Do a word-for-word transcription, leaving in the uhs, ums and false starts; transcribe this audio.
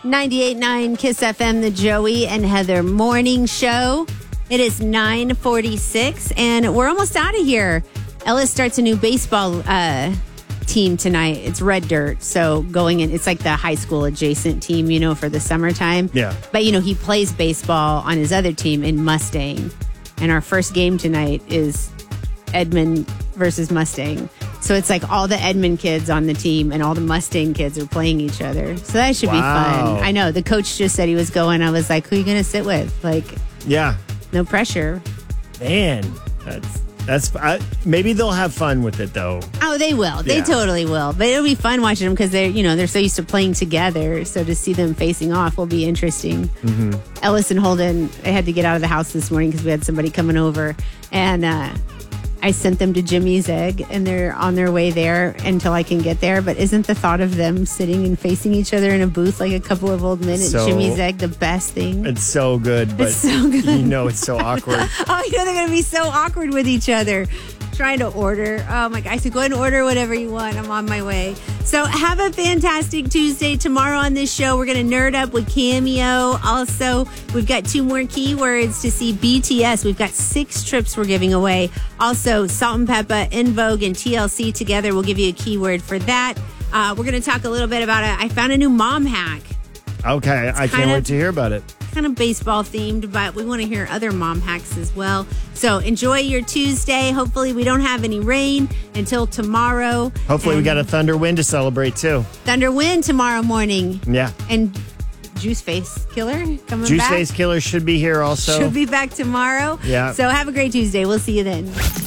ninety-eight point nine Kiss F M, the Joey and Heather Morning Show. It is nine forty-six, and we're almost out of here. Ellis starts a new baseball uh, team tonight. It's Red Dirt, so going in, it's like the high school adjacent team, you know, for the summertime. Yeah. But, you know, he plays baseball on his other team in Mustang, and our first game tonight is Edmond versus Mustang. So it's like all the Edmond kids on the team and all the Mustang kids are playing each other. So that should Wow. be fun. I know. The coach just said he was going. I was like, who are you going to sit with? Like, Yeah. no pressure. Man, that's that's I, maybe they'll have fun with it though. Oh, they will. They Yeah. totally will. But it'll be fun watching them because they're, you know, they're so used to playing together. So to see them facing off will be interesting. Mm-hmm. Ellis and Holden, I had to get out of the house this morning because we had somebody coming over. And uh, I sent them to Jimmy's Egg, and they're on their way there until I can get there. But isn't the thought of them sitting and facing each other in a booth like a couple of old men So- at Jimmy's Egg the best thing? It's so good, but It's so good. you know it's so awkward. Oh, you know they're going to be so awkward with each other. Trying to order. Oh my God. I said, go ahead and order whatever you want. I'm on my way. So have a fantastic Tuesday. Tomorrow on this show, we're going to nerd up with Cameo. Also, we've got two more keywords to see B T S. We've got six trips we're giving away. Also, Salt and Peppa, In Vogue, and T L C together. We'll give you a keyword for that. Uh, we're going to talk a little bit about it. I found a new mom hack. Okay, I can't kind of- wait to hear about it. Kind of baseball themed, but we want to hear other mom hacks as well. So enjoy your Tuesday. Hopefully we don't have any rain until tomorrow. Hopefully, we And got a thunder wind to celebrate too. thunder wind tomorrow morning. Yeah, And Juice Face Killer coming Juice back. Face Killer should be here also. Should be back tomorrow. Yeah. So have a great Tuesday. We'll see you then.